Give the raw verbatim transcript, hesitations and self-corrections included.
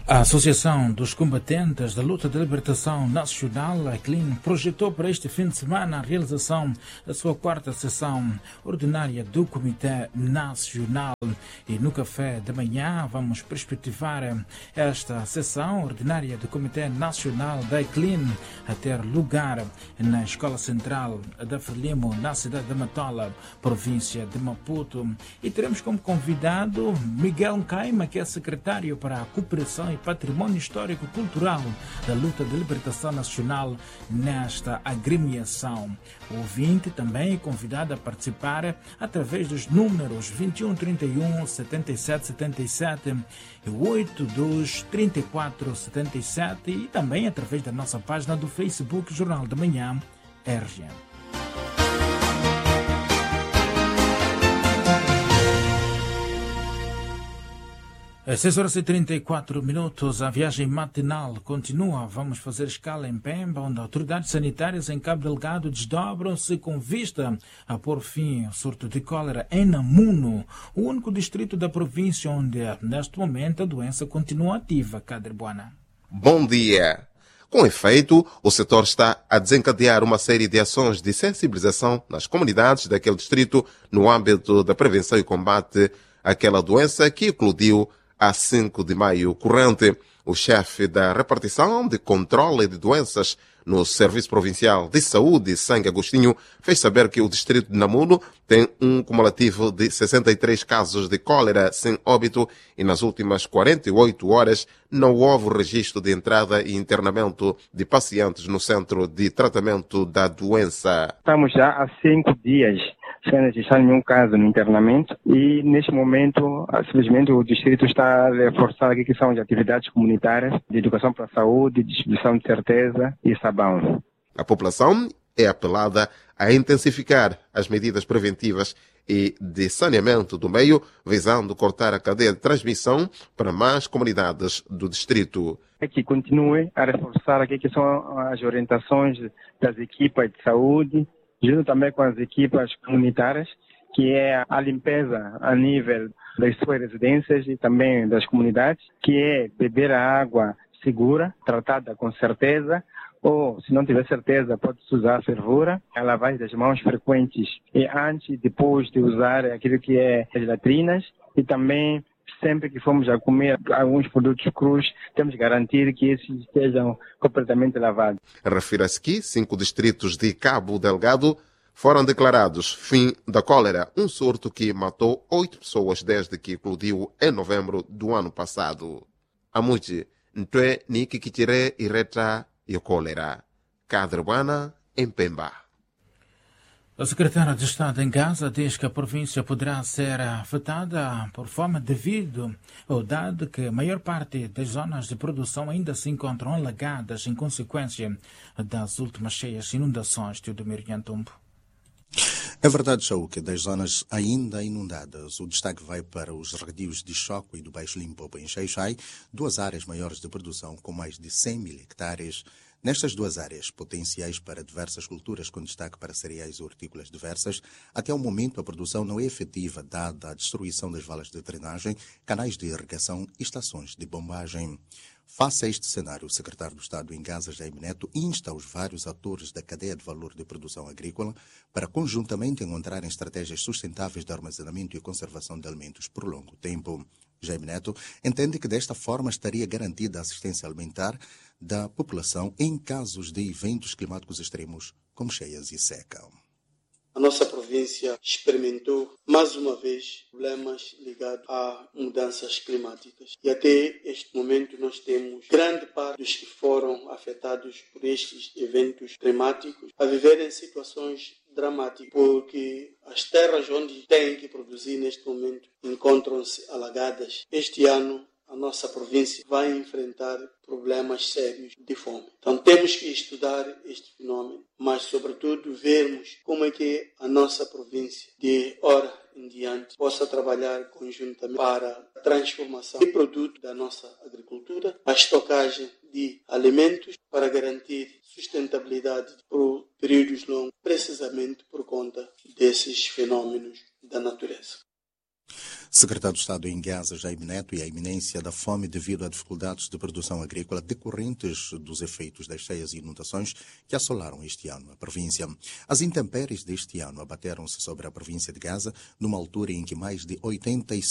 A Associação dos Combatentes da Luta de Libertação Nacional, a C L I N, projetou para este fim de semana a realização da sua quarta sessão ordinária do Comitê Nacional. E no café da manhã vamos perspectivar esta sessão ordinária do Comitê Nacional da C L I N a ter lugar na Escola Central da Frelimo, na cidade de Matola, província de Maputo. E teremos como convidado Miguel Caima, que é secretário para a Cooperação e Patrimônio Histórico-Cultural da Luta de Libertação Nacional nesta agremiação. O ouvinte também é convidado a participar através dos números vinte e um, trinta e um, setenta e sete, setenta e sete e oitenta e dois, trinta e quatro, setenta e sete e também através da nossa página do Facebook Jornal da Manhã R G. Às seis horas e trinta e quatro minutos, a viagem matinal continua. Vamos fazer escala em Pemba, onde autoridades sanitárias em Cabo Delgado desdobram-se com vista a pôr fim ao surto de cólera em Namuno, o único distrito da província onde, neste momento, a doença continua ativa. Cadre Buana. Bom dia. Com efeito, o setor está a desencadear uma série de ações de sensibilização nas comunidades daquele distrito no âmbito da prevenção e combate àquela doença que eclodiu a cinco de maio corrente. O chefe da repartição de controle de doenças no Serviço Provincial de Saúde, Sangue Agostinho, fez saber que o distrito de Namuno tem um cumulativo de sessenta e três casos de cólera sem óbito e nas últimas quarenta e oito horas não houve registro de entrada e internamento de pacientes no centro de tratamento da doença. Estamos já há cinco dias sem registrar nenhum caso no internamento e, neste momento, simplesmente o distrito está a reforçar aqui que são as atividades comunitárias de educação para a saúde, distribuição de certeza e sabão. A população é apelada a intensificar as medidas preventivas e de saneamento do meio, visando cortar a cadeia de transmissão para mais comunidades do distrito. É que continue a reforçar aqui que são as orientações das equipas de saúde, junto também com as equipas comunitárias, que é a limpeza a nível das suas residências e também das comunidades, que é beber a água segura, tratada com certeza, ou, se não tiver certeza, pode-se usar a fervura, a lavagem das mãos frequentes e antes e depois de usar aquilo que é as latrinas, e também sempre que formos a comer alguns produtos crus, temos que garantir que esses estejam completamente lavados. Refira-se que cinco distritos de Cabo Delgado foram declarados fim da cólera, um surto que matou oito pessoas desde que eclodiu em novembro do ano passado. Amuji, Ntwe Niki Kitire Ireta e cólera. Cadre Buana, em Pemba. O secretário de Estado em Gaza diz que a província poderá ser afetada por fome devido ao dado que a maior parte das zonas de produção ainda se encontram alagadas em consequência das últimas cheias inundações. Teodomiro Nhantumbo. É verdade, Saúl, que das zonas ainda inundadas, o destaque vai para os regadios de Choco e do Baixo Limpopo em Xai-Xai, duas áreas maiores de produção com mais de cem mil hectares. Nestas duas áreas, potenciais para diversas culturas, com destaque para cereais e hortícolas diversas, até o momento a produção não é efetiva, dada a destruição das valas de drenagem, canais de irrigação e estações de bombagem. Face a este cenário, o secretário do Estado em Gaza, Jaime Neto, insta os vários atores da cadeia de valor de produção agrícola para conjuntamente encontrarem estratégias sustentáveis de armazenamento e conservação de alimentos por longo tempo. Jaime Neto entende que desta forma estaria garantida a assistência alimentar da população em casos de eventos climáticos extremos, como cheias e seca. A nossa província experimentou mais uma vez problemas ligados a mudanças climáticas. E até este momento nós temos grande parte dos que foram afetados por estes eventos climáticos a viver em situações dramáticas, porque as terras onde têm que produzir neste momento encontram-se alagadas. Este ano a nossa província vai enfrentar problemas sérios de fome. Então temos que estudar este fenômeno, mas sobretudo vermos como é que a nossa província, de hora em diante, possa trabalhar conjuntamente para a transformação de produto da nossa agricultura, a estocagem de alimentos para garantir sustentabilidade por períodos longos, precisamente por conta desses fenômenos da natureza. Secretário de Estado em Gaza, Jaime Neto, e a iminência da fome devido a dificuldades de produção agrícola decorrentes dos efeitos das cheias e inundações que assolaram este ano a província. As intempéries deste ano abateram-se sobre a província de Gaza numa altura em que mais de oitenta e